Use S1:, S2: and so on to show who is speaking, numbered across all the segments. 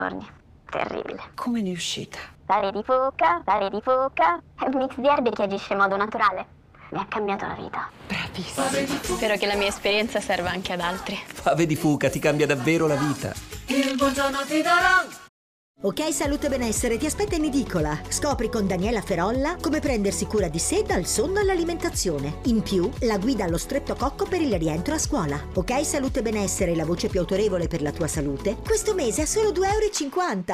S1: giorni. Terribile.
S2: Come ne è uscita?
S1: Sale di fuoca, è un mix di erbe che agisce in modo naturale. Mi ha cambiato la vita.
S2: Bravissima.
S3: Spero che la mia esperienza serva anche ad altri.
S4: Fave di fuca ti cambia davvero la vita.
S5: Il buongiorno ti darò.
S6: Ok Salute Benessere ti aspetta in edicola. Scopri con Daniela Ferolla come prendersi cura di sé dal sonno all'alimentazione. In più, la guida allo streptococco per il rientro a scuola. Ok Salute Benessere, la voce più autorevole per la tua salute. Questo mese a solo 2,50 €.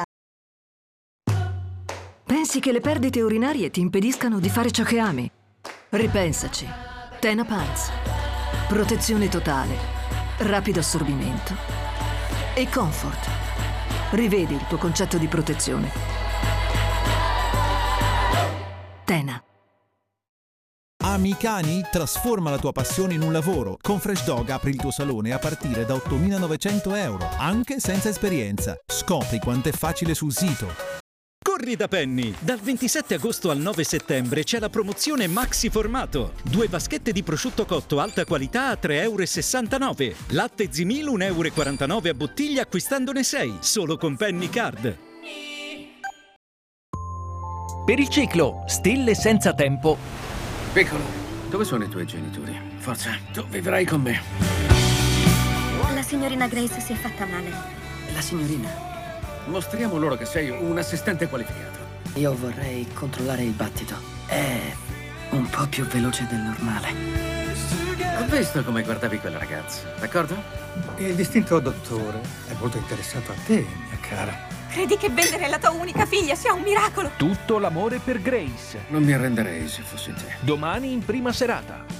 S7: Pensi che le perdite urinarie ti impediscano di fare ciò che ami? Ripensaci. Tena Pants. Protezione totale, rapido assorbimento e comfort. Rivedi il tuo concetto di protezione. Tena.
S8: Ami i cani? Trasforma la tua passione in un lavoro. Con Fresh Dog apri il tuo salone a partire da 8.900 €, anche senza esperienza. Scopri quanto è facile sul sito.
S9: Corri da Penny! Dal 27 agosto al 9 settembre c'è la promozione Maxi Formato. 2 vaschette di prosciutto cotto alta qualità a 3,69 €. Latte Zimil 1,49 € a bottiglia acquistandone 6. Solo con Penny Card.
S10: Per il ciclo Stille senza tempo.
S11: Piccolo, dove sono i tuoi genitori? Forza, tu vivrai con me.
S12: La signorina Grace si è fatta male.
S11: La signorina? Mostriamo loro che sei un assistente qualificato.
S2: Io vorrei controllare il battito. È un po' più veloce del normale.
S11: Ho visto come guardavi quella ragazza, d'accordo?
S13: Il distinto dottore è molto interessato a te, mia cara.
S12: Credi che vendere la tua unica figlia sia un miracolo?
S10: Tutto l'amore per Grace.
S11: Non mi arrenderei se fossi te.
S10: Domani in prima serata.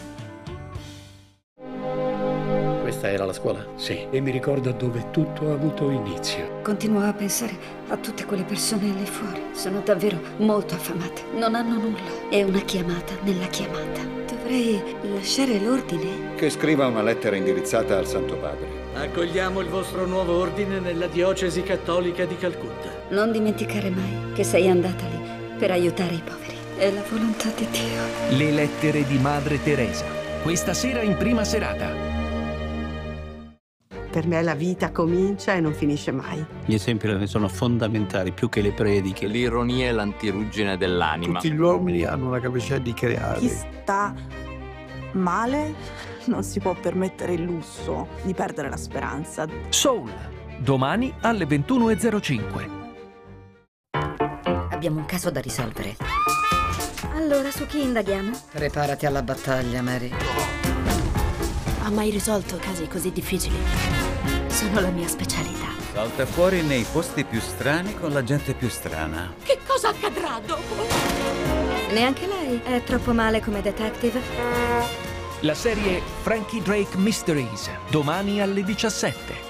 S14: Questa era la scuola?
S15: Sì, e mi ricorda dove tutto ha avuto inizio.
S16: Continuo a pensare a tutte quelle persone lì fuori. Sono davvero molto affamate. Non hanno nulla. È una chiamata nella chiamata. Dovrei lasciare l'ordine?
S17: Che scriva una lettera indirizzata al Santo Padre.
S18: Accogliamo il vostro nuovo ordine nella diocesi cattolica di Calcutta.
S16: Non dimenticare mai che sei andata lì per aiutare i poveri. È la volontà di Dio.
S10: Le lettere di Madre Teresa. Questa sera in prima serata.
S2: Per me la vita comincia e non finisce mai.
S14: Gli esempi sono fondamentali, più che le prediche.
S19: L'ironia è l'antiruggine dell'anima.
S13: Tutti gli uomini hanno una capacità di creare.
S20: Chi sta male non si può permettere il lusso di perdere la speranza.
S10: Soul, domani alle 21:05.
S21: Abbiamo un caso da risolvere.
S16: Allora, su chi indaghiamo?
S21: Preparati alla battaglia, Mary.
S3: Ha mai risolto casi così difficili?
S16: Sono la mia specialità.
S22: Salta fuori nei posti più strani con la gente più strana.
S12: Che cosa accadrà dopo?
S16: Neanche lei è troppo male come detective.
S10: La serie Frankie Drake Mysteries, domani alle 17.